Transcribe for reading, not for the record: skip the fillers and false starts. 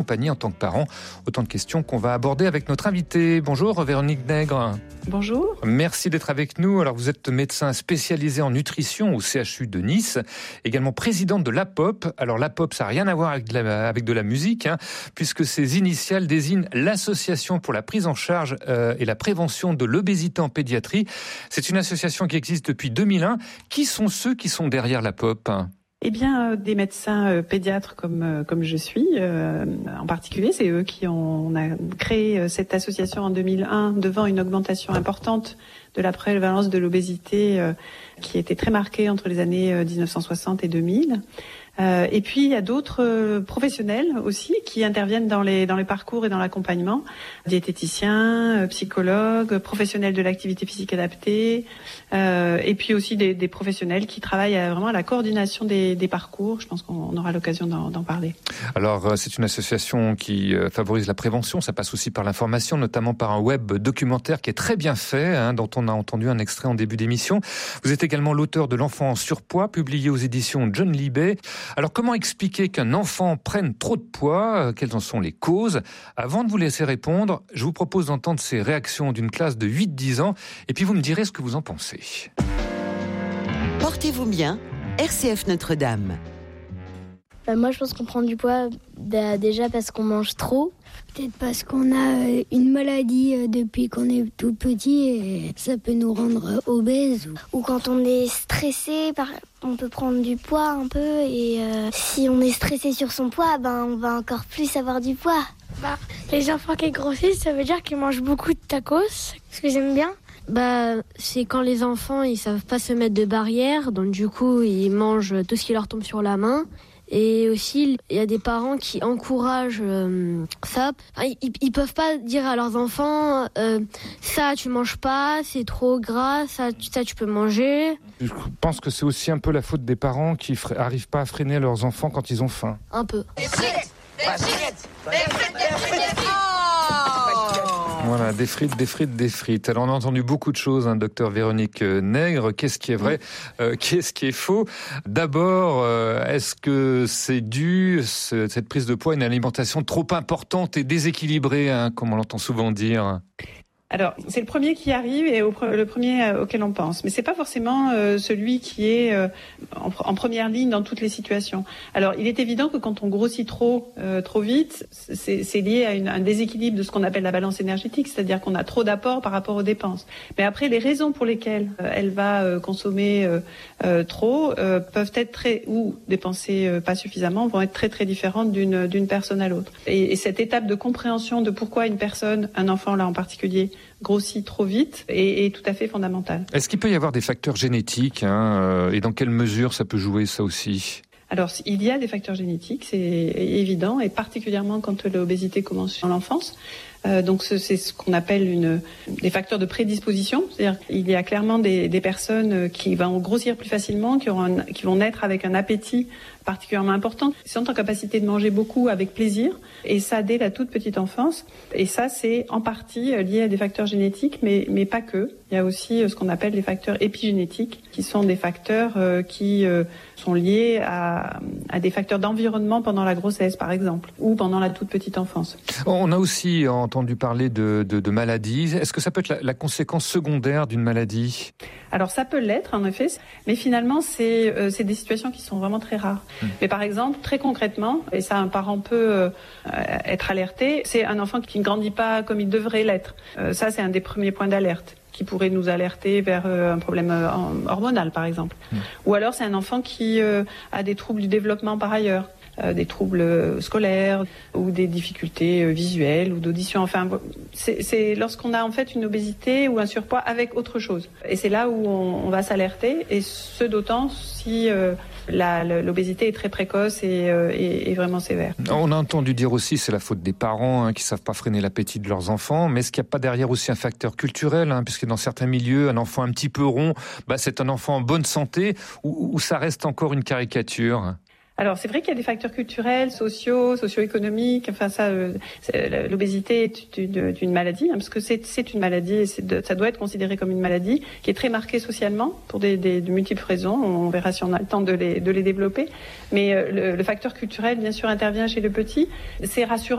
accompagner en tant que parent? Autant de questions qu'on va aborder avec notre invitée. Bonjour Véronique Nègre. Bonjour. Merci d'être avec nous. Alors vous êtes médecin spécialisé en nutrition au CHU de Nice, également présidente de l'APOP. Alors l'APOP, ça n'a rien à voir avec de la musique, puisque ces initiales désignent l'Association pour la prise en charge et la prévention de l'obésité en pédiatrie. C'est une association qui existe depuis 2001. Qui sont ceux qui sont derrière l'APOP ? Eh bien, des médecins pédiatres comme je suis, en particulier, c'est eux on a créé cette association en 2001 devant une augmentation importante de la prévalence de l'obésité qui était très marquée entre les années 1960 et 2000. Et puis il y a d'autres professionnels aussi qui interviennent dans les parcours et dans l'accompagnement, diététiciens, psychologues, professionnels de l'activité physique adaptée, et puis aussi des professionnels qui travaillent vraiment à la coordination des parcours. Je pense qu'on aura l'occasion d'en parler. Alors c'est une association qui favorise la prévention, ça passe aussi par l'information, notamment par un web documentaire qui est très bien fait, dont on a entendu un extrait en début d'émission. Vous êtes également l'auteur de L'enfant en surpoids, publié aux éditions John Libet. Alors, comment expliquer qu'un enfant prenne trop de poids ? Quelles en sont les causes ? Avant de vous laisser répondre, je vous propose d'entendre ces réactions d'une classe de 8-10 ans, et puis vous me direz ce que vous en pensez. Portez-vous bien, RCF Notre-Dame. Moi, je pense qu'on prend du poids déjà parce qu'on mange trop. Peut-être parce qu'on a une maladie depuis qu'on est tout petit et ça peut nous rendre obèses. Ou quand on est stressé, on peut prendre du poids un peu et si on est stressé sur son poids, on va encore plus avoir du poids. Les enfants qui grossissent, ça veut dire qu'ils mangent beaucoup de tacos, ce que j'aime bien. C'est quand les enfants, ils savent pas se mettre de barrière, donc du coup, ils mangent tout ce qui leur tombe sur la main. Et aussi, il y a des parents qui encouragent ça. Ils peuvent pas dire à leurs enfants ça tu manges pas, c'est trop gras, ça tu peux manger. Je pense que c'est aussi un peu la faute des parents qui arrivent pas à freiner leurs enfants quand ils ont faim. Un peu. Des frites. Voilà, des frites. Alors, on a entendu beaucoup de choses, docteur Véronique Nègre. Qu'est-ce qui est vrai ? Qu'est-ce qui est faux ? D'abord, est-ce que c'est dû, cette prise de poids, à une alimentation trop importante et déséquilibrée, comme on l'entend souvent dire ? Alors, c'est le premier qui arrive et le premier auquel on pense. Mais c'est pas forcément celui qui est en première ligne dans toutes les situations. Alors, il est évident que quand on grossit trop vite, c'est lié à un déséquilibre de ce qu'on appelle la balance énergétique, c'est-à-dire qu'on a trop d'apports par rapport aux dépenses. Mais après, les raisons pour lesquelles elle va consommer trop peuvent être ou dépenser pas suffisamment, vont être très très différentes d'une personne à l'autre. Et cette étape de compréhension de pourquoi un enfant là en particulier, grossit trop vite est tout à fait fondamentale. Est-ce qu'il peut y avoir des facteurs génétiques et dans quelle mesure ça peut jouer ça aussi ? Alors, il y a des facteurs génétiques, c'est évident, et particulièrement quand l'obésité commence dans l'enfance. Donc, c'est ce qu'on appelle des facteurs de prédisposition. C'est-à-dire qu'il y a clairement des personnes qui vont grossir plus facilement, qui vont naître avec un appétit particulièrement important, qui sont en capacité de manger beaucoup avec plaisir, et ça dès la toute petite enfance. Et ça, c'est en partie lié à des facteurs génétiques, mais pas que. Il y a aussi ce qu'on appelle les facteurs épigénétiques, qui sont des facteurs qui sont liés à des facteurs d'environnement pendant la grossesse, par exemple, ou pendant la toute petite enfance. On a aussi entendu parler de maladies. Est-ce que ça peut être la conséquence secondaire d'une maladie ? Alors ça peut l'être, en effet, mais finalement, c'est des situations qui sont vraiment très rares. Mais par exemple, très concrètement, et ça un parent peut être alerté, c'est un enfant qui ne grandit pas comme il devrait l'être. Ça, c'est un des premiers points d'alerte qui pourrait nous alerter vers un problème hormonal, par exemple. Ou alors, c'est un enfant qui a des troubles du développement par ailleurs. Des troubles scolaires ou des difficultés visuelles ou d'audition. Enfin, c'est lorsqu'on a en fait une obésité ou un surpoids avec autre chose. Et c'est là où on va s'alerter, et ce d'autant si l'obésité est très précoce et vraiment sévère. On a entendu dire aussi c'est la faute des parents qui savent pas freiner l'appétit de leurs enfants, mais est-ce qu'il n'y a pas derrière aussi un facteur culturel, puisque dans certains milieux, un enfant un petit peu rond, c'est un enfant en bonne santé, ou ça reste encore une caricature ? Alors, c'est vrai qu'il y a des facteurs culturels, socio-économiques. Enfin, ça, l'obésité est une maladie, parce que c'est une maladie et ça doit être considéré comme une maladie qui est très marquée socialement pour de multiples raisons. On verra si on a le temps de les développer. Mais le facteur culturel, bien sûr, intervient chez le petit. C'est rassurant